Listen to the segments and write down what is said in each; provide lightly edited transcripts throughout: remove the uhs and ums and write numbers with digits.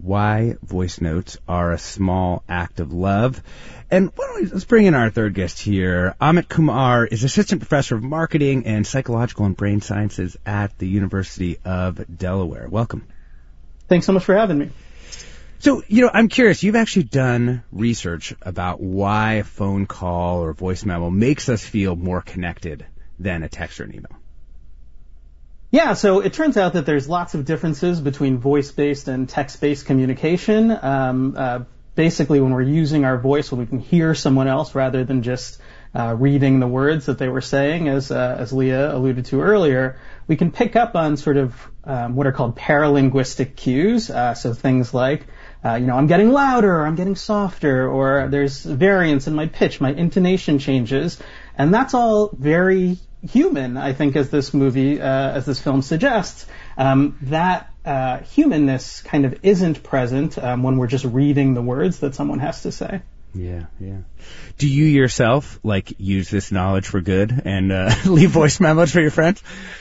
why voice notes are a small act of love. And let's bring in our third guest here. Amit Kumar is assistant professor of marketing and psychological and brain sciences at the University of Delaware. Welcome. Thanks so much for having me. So, I'm curious, you've actually done research about why a phone call or voice memo makes us feel more connected than a text or an email. Yeah, so it turns out that there's lots of differences between voice-based and text-based communication. Basically, when we're using our voice, when we can hear someone else rather than just reading the words that they were saying, as Leah alluded to earlier, we can pick up on sort of what are called paralinguistic cues. So things like, I'm getting louder, or I'm getting softer, or there's variance in my pitch, my intonation changes, and that's all very human, I think, as this film suggests. That humanness kind of isn't present when we're just reading the words that someone has to say. Yeah. Do you yourself, use this knowledge for good and leave voice memos for your friends?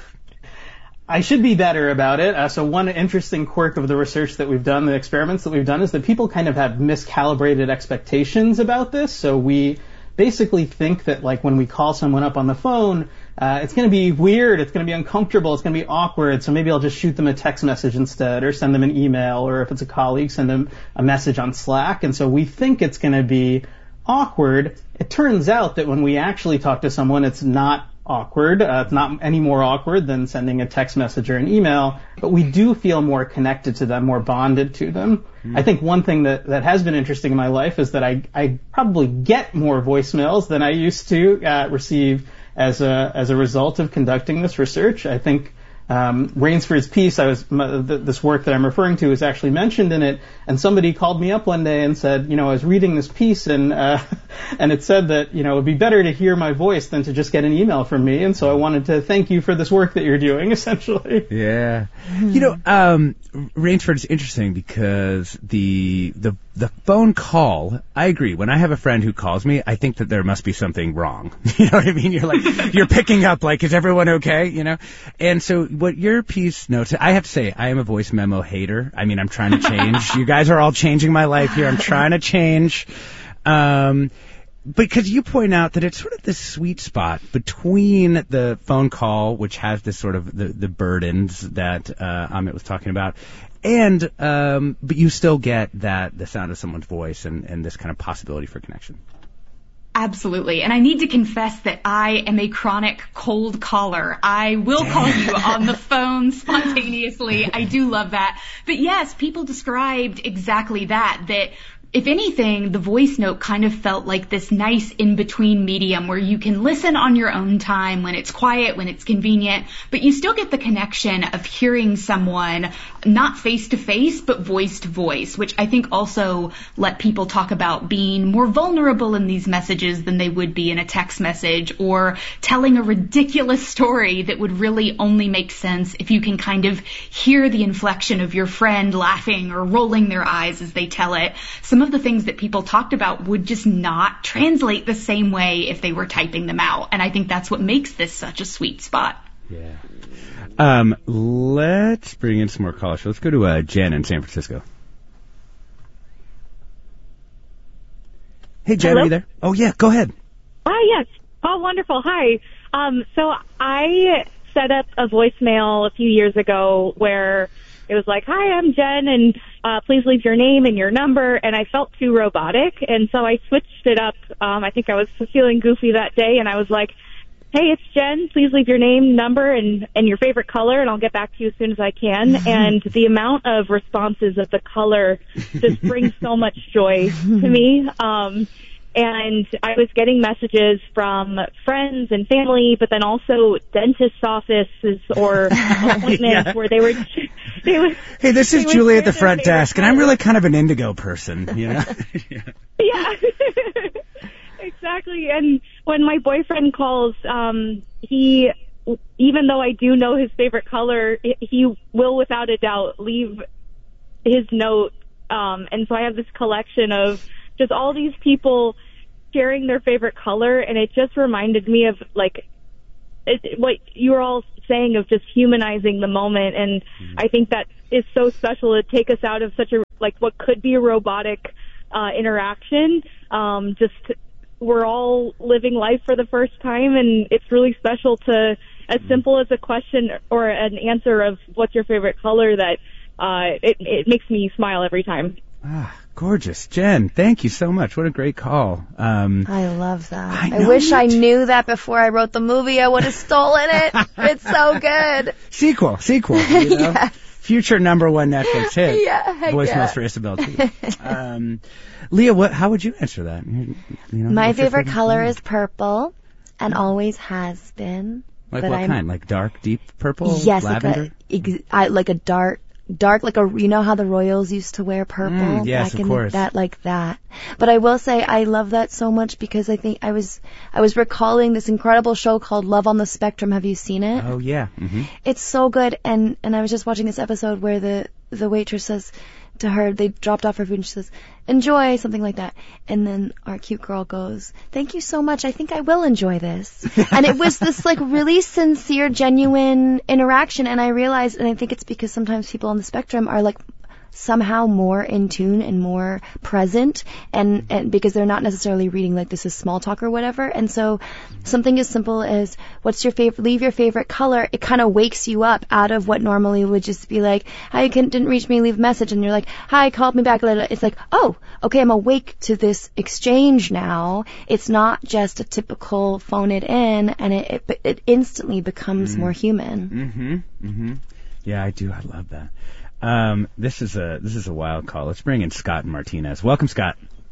I should be better about it. So one interesting quirk of the research that we've done, the experiments that we've done, is that people kind of have miscalibrated expectations about this. So we basically think that, when we call someone up on the phone, it's going to be weird, it's going to be uncomfortable, it's going to be awkward, so maybe I'll just shoot them a text message instead, or send them an email, or if it's a colleague, send them a message on Slack. And so we think it's going to be awkward. It turns out that when we actually talk to someone, it's not awkward. It's not any more awkward than sending a text message or an email, but we do feel more connected to them, more bonded to them. I think one thing that has been interesting in my life is that I probably get more voicemails than I used to receive as a result of conducting this research. I think Rainsford's piece, this work that I'm referring to, is actually mentioned in it, and somebody called me up one day and said, I was reading this piece and it said that, it would be better to hear my voice than to just get an email from me, and so I wanted to thank you for this work that you're doing, essentially. Yeah. Rainsford is interesting because the phone call, I agree. When I have a friend who calls me, I think that there must be something wrong. You know what I mean? You're picking up, is everyone okay? And so what your piece notes, I have to say, I am a voice memo hater. I mean, I'm trying to change. You guys are all changing my life here. I'm trying to change. Because you point out that it's sort of this sweet spot between the phone call, which has this sort of the burdens that Amit was talking about, and but you still get the sound of someone's voice and this kind of possibility for connection. Absolutely. And I need to confess that I am a chronic cold caller. I will call you on the phone spontaneously. I do love that. But yes, people described exactly that if anything, the voice note kind of felt like this nice in-between medium where you can listen on your own time when it's quiet, when it's convenient, but you still get the connection of hearing someone not face-to-face, but voice-to-voice, which I think also let people talk about being more vulnerable in these messages than they would be in a text message, or telling a ridiculous story that would really only make sense if you can kind of hear the inflection of your friend laughing or rolling their eyes as they tell it. Some of the things that people talked about would just not translate the same way if they were typing them out. And I think that's what makes this such a sweet spot. Yeah. Let's bring in some more callers. Let's go to Jen in San Francisco. Hey, Jen, Hello? are you there? Oh, yeah, go ahead. Yes. Oh, wonderful. Hi. So I set up a voicemail a few years ago where it was like, hi, I'm Jen, and please leave your name and your number, and I felt too robotic, and so I switched it up. I think I was feeling goofy that day, and I was like, hey, it's Jen, please leave your name, number, and your favorite color, and I'll get back to you as soon as I can. And the amount of responses of the color just brings so much joy to me. And I was getting messages from friends and family, but then also dentist's offices or appointments where they were. Hey, this is Julie at the front desk, and I'm really kind of an indigo person, Yeah. Exactly. And when my boyfriend calls, he, even though I do know his favorite color, he will without a doubt leave his note. And so I have this collection of just all these people sharing their favorite color, and it just reminded me of what you were all saying of just humanizing the moment. And I think that is so special to take us out of such a like what could be a robotic interaction. Just we're all living life for the first time, and it's really special to, as simple as a question or an answer of what's your favorite color, that it makes me smile every time. Ah, gorgeous. Jen, thank you so much. What a great call. I love that. I wish I knew that before I wrote the movie. I would have stolen it. It's so good. Sequel. You know? Yes. Future #1 Netflix hit. Yeah, Voicemails for Isabel, too. Leah, how would you answer that? My favorite color is purple, and always has been. Like what kind? Like dark, deep purple? Yes, lavender? like a dark, like you know how the royals used to wear purple? Yes, back of course. That, like that. But I will say I love that so much because I think I was recalling this incredible show called Love on the Spectrum. Have you seen it? Oh, yeah. Mm-hmm. It's so good. And I was just watching this episode where the waitress says to her, they dropped off her food and she says, enjoy, something like that. And then our cute girl goes, thank you so much. I think I will enjoy this. And it was this like really sincere, genuine interaction. And I realized, and I think it's because sometimes people on the spectrum are like somehow more in tune and more present, and because they're not necessarily reading like this is small talk or whatever. And so something as simple as what's your favorite, leave your favorite color, it kind of wakes you up out of what normally would just be like, hi, you didn't reach me, leave a message, and you're like, hi, called me back later. It's like, oh, okay, I'm awake to this exchange now. It's not just a typical phone it in, and it instantly becomes more human. Yeah, I do. I love that. This is a wild call. Let's bring in Scott and Martinez. Welcome, Scott.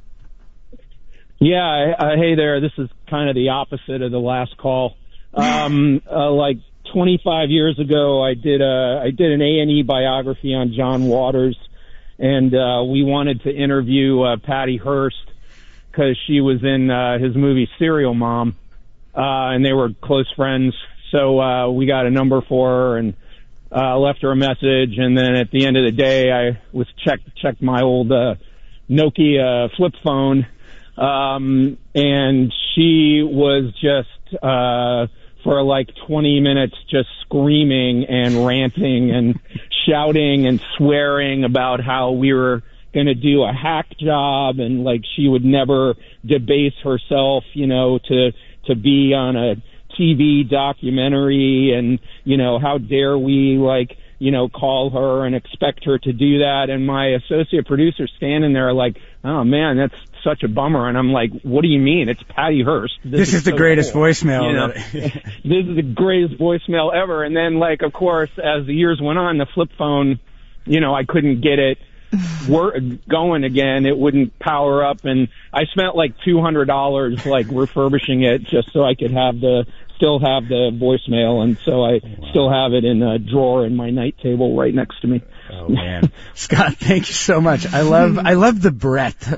Yeah, hey there. This is kind of the opposite of the last call. Like 25 years ago, I did an A&E biography on John Waters, and we wanted to interview Patty Hearst because she was in his movie Serial Mom, and they were close friends. So we got a number for her and left her a message, and then at the end of the day, I was checked my old Nokia flip phone, and she was just for like 20 minutes just screaming and ranting and shouting and swearing about how we were going to do a hack job, and like she would never debase herself, to be on a TV documentary, and how dare we call her and expect her to do that. And my associate producer standing there like, oh man, that's such a bummer. And I'm like, what do you mean? It's Patty Hearst. This is the so greatest cool. voicemail. This is the greatest voicemail ever. And then of course, as the years went on, the flip phone, I couldn't get it going again. It wouldn't power up, and I spent like $200 refurbishing it just so I could still have the voicemail, and so I still have it in a drawer in my night table right next to me. Oh man, Scott, thank you so much. I love the breadth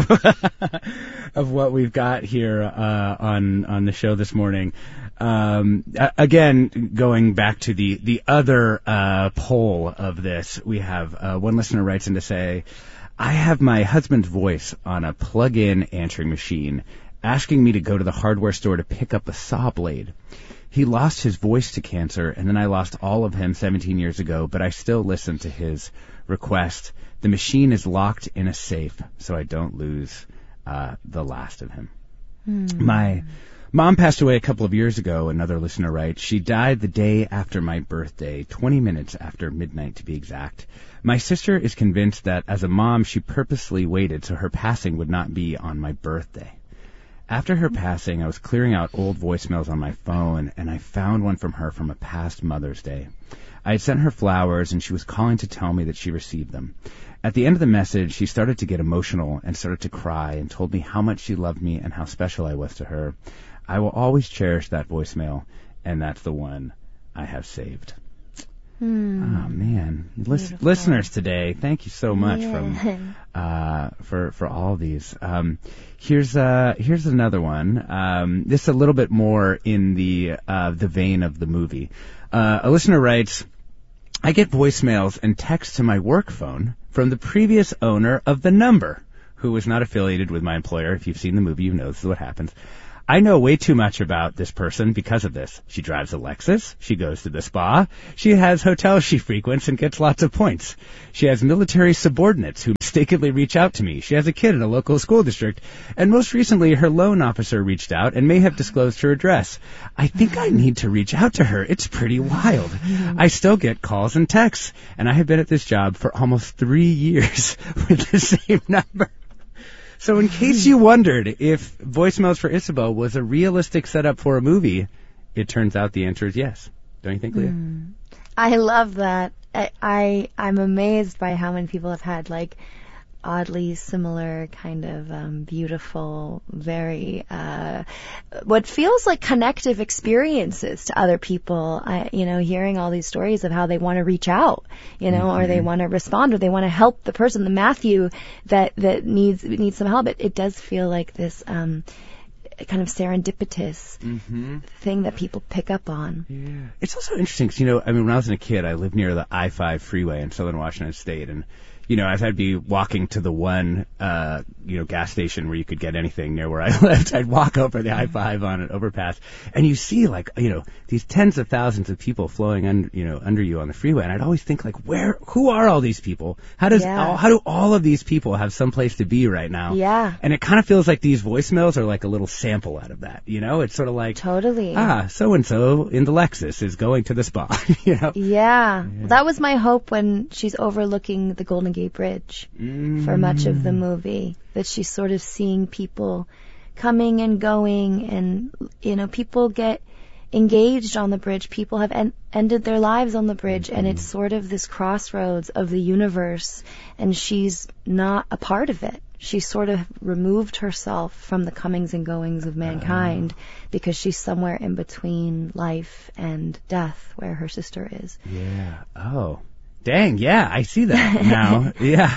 of what we've got here on the show this morning. Again, going back to the other poll of this, we have one listener writes in to say, I have my husband's voice on a plug-in answering machine asking me to go to the hardware store to pick up a saw blade. He lost his voice to cancer, and then I lost all of him 17 years ago, but I still listen to his request. The machine is locked in a safe, so I don't lose the last of him. My mom passed away a couple of years ago, another listener writes. She died the day after my birthday, 20 minutes after midnight to be exact. My sister is convinced that as a mom, she purposely waited so her passing would not be on my birthday. After her passing, I was clearing out old voicemails on my phone, and I found one from her from a past Mother's Day. I had sent her flowers, and she was calling to tell me that she received them. At the end of the message, she started to get emotional and started to cry and told me how much she loved me and how special I was to her. I will always cherish that voicemail, and that's the one I have saved. Oh man, listeners today, thank you so much for all these. Here's another one. This is a little bit more in the vein of the movie. A listener writes, I get voicemails and texts to my work phone from the previous owner of the number, who was not affiliated with my employer. If you've seen the movie, you know this is what happens. I know way too much about this person because of this. She drives a Lexus. She goes to the spa. She has hotels she frequents and gets lots of points. She has military subordinates who mistakenly reach out to me. She has a kid in a local school district. And most recently, her loan officer reached out and may have disclosed her address. I think I need to reach out to her. It's pretty wild. I still get calls and texts, and I have been at this job for almost 3 years with the same number. So in case you wondered if Voicemails for Isabel was a realistic setup for a movie, it turns out the answer is yes. Don't you think, Leah? I love that. I'm amazed by how many people have had like oddly similar kind of beautiful, very what feels like connective experiences to other people. Hearing all these stories of how they want to reach out, or they want to respond, or they want to help the person, the Matthew that needs some help. It does feel like this kind of serendipitous thing that people pick up on. Yeah. It's also interesting because, when I was a kid, I lived near the I-5 freeway in southern Washington State, and as I'd be walking to the one, gas station where you could get anything near where I lived, I'd walk over the I-5 on an overpass, and you see these tens of thousands of people flowing under you on the freeway, and I'd always think who are all these people? How do all of these people have some place to be right now? Yeah. And it kind of feels like these voicemails are like a little sample out of that, It's sort of like, totally. So-and-so in the Lexus is going to the spa, Yeah. That was my hope when she's overlooking the Golden Gate Bridge for much of the movie, that she's sort of seeing people coming and going, and people get engaged on the bridge. People have ended their lives on the bridge, and it's sort of this crossroads of the universe, and she's not a part of it. She sort of removed herself from the comings and goings of mankind because she's somewhere in between life and death, where her sister is. Yeah. Oh. Dang, yeah, I see that now. Yeah.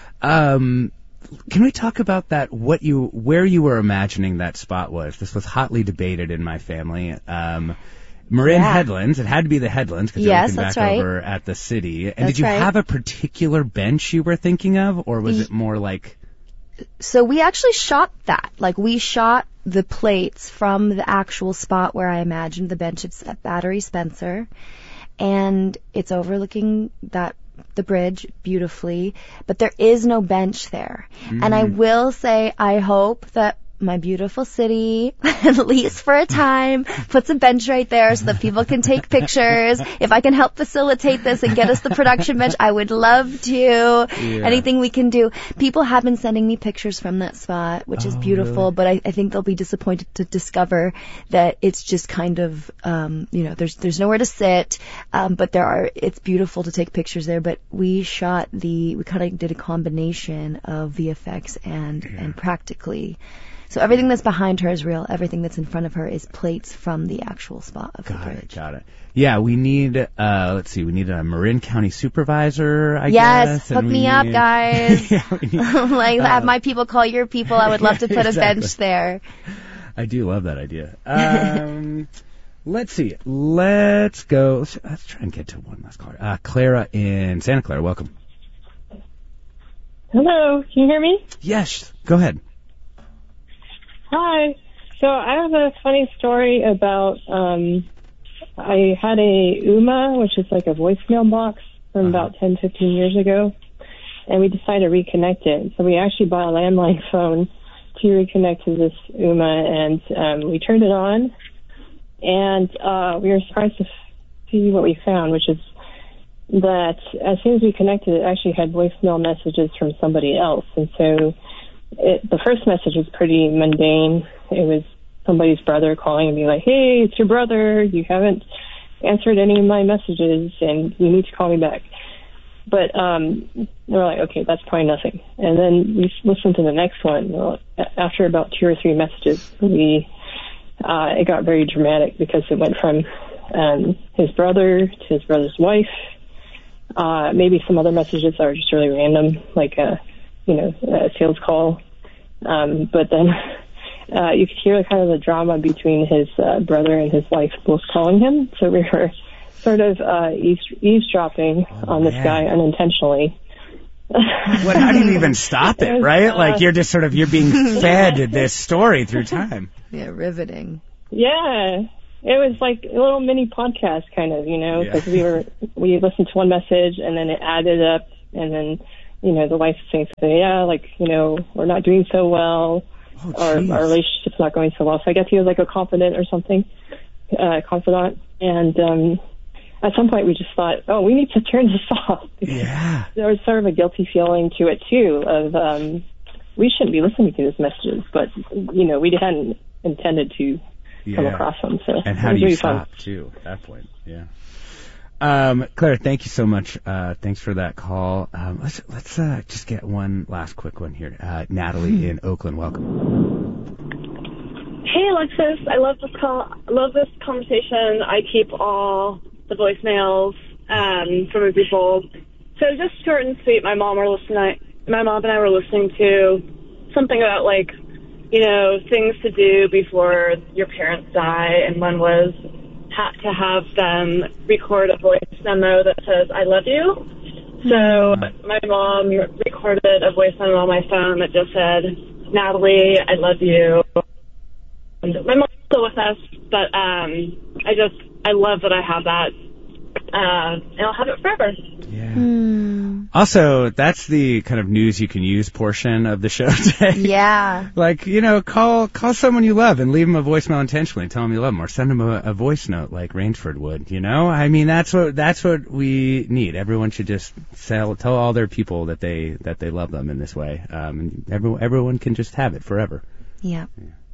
Can we talk about that, where you were imagining that spot was? This was hotly debated in my family. Marin Headlands, it had to be the Headlands because you're looking back over at the city. And did you have a particular bench you were thinking of, or was it more like... So we actually shot that. We shot the plates from the actual spot where I imagined the bench. It's at Battery Spencer. And it's overlooking the bridge beautifully, but there is no bench there. And I will say, I hope that my beautiful city, at least for a time, puts a bench right there so that people can take pictures. If I can help facilitate this and get us the production bench, I would love to. Yeah. Anything we can do. People have been sending me pictures from that spot, which is beautiful, really? But I think they'll be disappointed to discover that it's just kind of, there's nowhere to sit, but it's beautiful to take pictures there. But we kind of did a combination of VFX and practically. So everything that's behind her is real. Everything that's in front of her is plates from the actual spot of the bridge. Got it. Yeah, we need, we need a Marin County supervisor, I guess. Yes, hook me up, guys. Have my people call your people. I would love to put a bench there. I do love that idea. Let's see. Let's go. Let's try and get to one last caller. Clara in Santa Clara, welcome. Hello, can you hear me? Yes, go ahead. Hi. So I have a funny story about, I had a UMA, which is like a voicemail box from about 10, 15 years ago, and we decided to reconnect it. So we actually bought a landline phone to reconnect to this UMA, and we turned it on, and we were surprised to see what we found, which is that as soon as we connected, it actually had voicemail messages from somebody else. And so the first message was pretty mundane. It was somebody's brother calling and being like, hey, it's your brother. You haven't answered any of my messages, and you need to call me back. But we're like, okay, that's probably nothing. And then we listened to the next one. Well, after about 2 or 3 messages, it got very dramatic because it went from his brother to his brother's wife. Maybe some other messages that are just really random, like a sales call. But then you could hear kind of the drama between his brother and his wife both calling him. So we were sort of eavesdropping on this guy unintentionally. How do you even stop it, right? Like you're just you're being fed this story through time. Yeah, riveting. Yeah, it was like a little mini podcast kind of, because we listened to one message and then it added up, and then, the wife saying something, we're not doing so well, our relationship's not going so well. So I guess he was like a confidant or something, confidant, and at some point we just thought, we need to turn this off. Yeah. There was sort of a guilty feeling to it too of we shouldn't be listening to these messages, but we hadn't intended to come across them. So and how do you stop too at that point? Yeah. Claire, thank you so much. Thanks for that call. Let's just get one last quick one here. Natalie in Oakland, welcome. Hey Alexis, I love this call. I love this conversation. I keep all the voicemails from people. So just short and sweet. My mom and I were listening to something about things to do before your parents die, and one was to have them record a voice memo that says "I love you." So my mom recorded a voice memo on my phone that just said, "Natalie, I love you." And my mom's still with us, but I love that I have that, and I'll have it forever. Yeah. Also, that's the kind of news you can use portion of the show today. Yeah. Call someone you love and leave them a voicemail intentionally. Tell them you love them, or send them a voice note like Rainsford would. I mean, that's what we need. Everyone should just tell all their people that they love them in this way. And everyone can just have it forever. Yeah.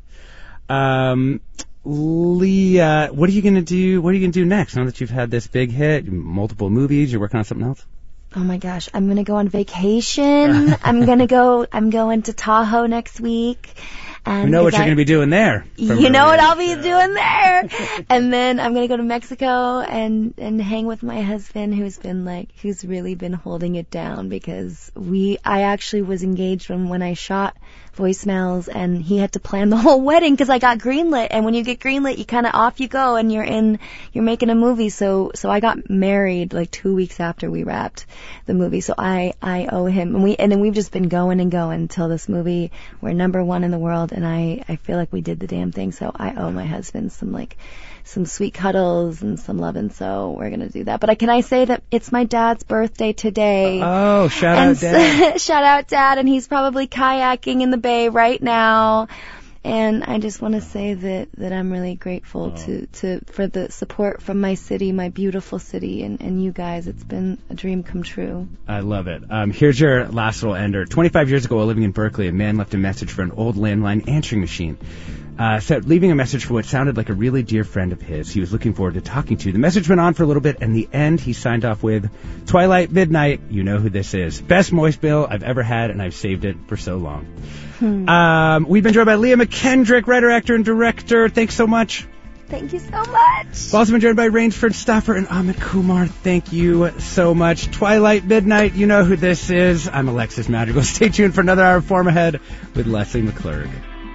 Leah, what are you gonna do? What are you gonna do next? Now that you've had this big hit, multiple movies, you're working on something else? Oh my gosh, I'm gonna go on vacation. I'm going to Tahoe next week. And you know what you're going to be doing there. You know what I'll be doing there. And then I'm going to go to Mexico and hang with my husband, who's really been holding it down, because I actually was engaged when I shot voicemails, and he had to plan the whole wedding because I got greenlit. And when you get greenlit, you kind of off you go, and you're making a movie. So I got married 2 weeks after we wrapped the movie. So I owe him, and then we've just been going and going until this movie. We're #1 in the world, and I feel like we did the damn thing. So I owe my husband some sweet cuddles and some loving. So we're gonna do that. But can I say that it's my dad's birthday today? Oh, shout out Dad! Shout out Dad, and he's probably kayaking in the bay right now. And I just want to say that I'm really grateful for the support from my city, my beautiful city, and you guys. It's been a dream come true. I love it. Here's your last little ender. 25 years ago, while living in Berkeley, a man left a message for an old landline answering machine. Leaving a message for what sounded like a really dear friend of his he was looking forward to talking to. The message went on for a little bit, and the end he signed off with, "Twilight Midnight, you know who this is. Best voicemail I've ever had, and I've saved it for so long." We've been joined by Leah McKendrick, writer, actor, and director. Thanks so much. Thank you so much. We've also been joined by Rainsford Stauffer and Amit Kumar. Thank you so much. Twilight Midnight, you know who this is. I'm Alexis Madrigal. Stay tuned for another hour of Form Ahead with Leslie McClurg.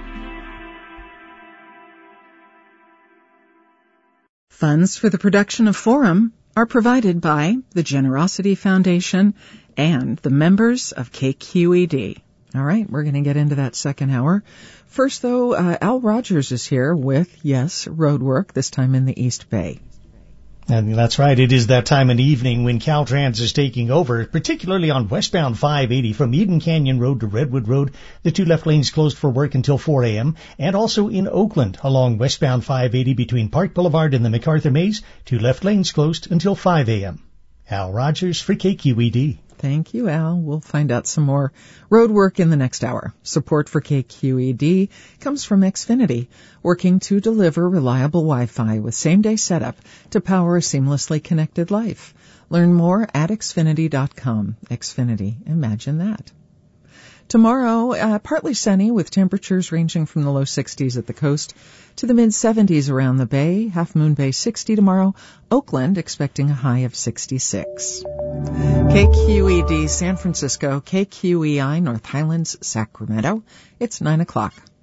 Funds for the production of Forum are provided by the Generosity Foundation and the members of KQED. All right, we're going to get into that second hour. First, though, Al Rogers is here with, Roadwork, this time in the East Bay. And that's right. It is that time of the evening when Caltrans is taking over, particularly on westbound 580 from Eden Canyon Road to Redwood Road. The 2 left lanes closed for work until 4 a.m. And also in Oakland along westbound 580 between Park Boulevard and the MacArthur Maze. 2 left lanes closed until 5 a.m. Al Rogers for KQED. Thank you, Al. We'll find out some more road work in the next hour. Support for KQED comes from Xfinity, working to deliver reliable Wi-Fi with same-day setup to power a seamlessly connected life. Learn more at Xfinity.com. Xfinity, imagine that. Tomorrow, partly sunny with temperatures ranging from the low 60s at the coast to the mid-70s around the bay. Half Moon Bay 60 tomorrow. Oakland expecting a high of 66. KQED San Francisco, KQEI North Highlands, Sacramento. It's 9 o'clock.